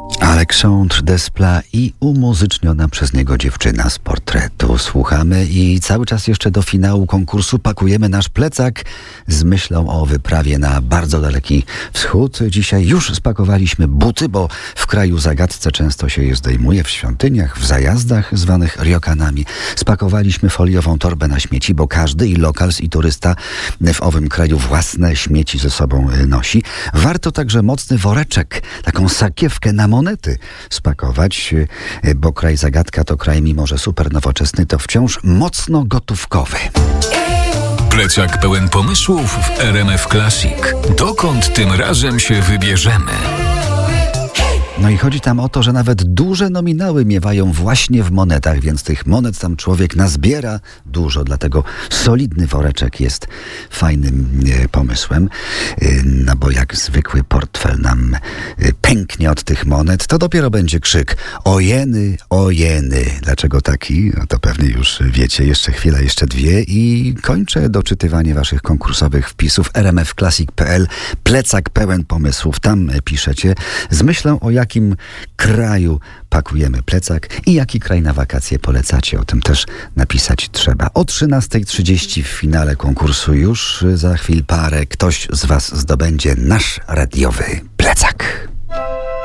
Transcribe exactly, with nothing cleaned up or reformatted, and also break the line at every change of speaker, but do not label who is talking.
Alexandre Desplat i umuzyczniona przez niego dziewczyna z portretu. Słuchamy i cały czas jeszcze do finału konkursu pakujemy nasz plecak z myślą o wyprawie na bardzo daleki wschód. Dzisiaj już spakowaliśmy buty, bo w kraju zagadce często się je zdejmuje w świątyniach, w zajazdach zwanych ryokanami. Spakowaliśmy foliową torbę na śmieci, bo każdy i lokal i turysta w owym kraju własne śmieci ze sobą nosi. Warto także mocny woreczek, taką sakiewkę na monety spakować, bo kraj zagadka to kraj, mimo że super nowoczesny, to wciąż mocno gotówkowy.
Plecak pełen pomysłów w R M F Classic. Dokąd tym razem się wybierzemy?
No i chodzi tam o to, że nawet duże nominały miewają właśnie w monetach, więc tych monet tam człowiek nazbiera dużo, dlatego solidny woreczek jest fajnym e, pomysłem. E, no bo jak zwykły portfel nam e, pęknie od tych monet, to dopiero będzie krzyk: ojeny, ojeny. Dlaczego taki? No to pewnie już wiecie. Jeszcze chwila, jeszcze dwie i kończę doczytywanie waszych konkursowych wpisów. r m f classic kropka p l. Plecak pełen pomysłów. Tam piszecie z myślą, o jakim kraju pakujemy plecak i jaki kraj na wakacje polecacie. O tym też napisać trzeba. O trzynastej trzydzieści w finale konkursu już za chwil parę ktoś z was zdobędzie nasz radiowy plecak.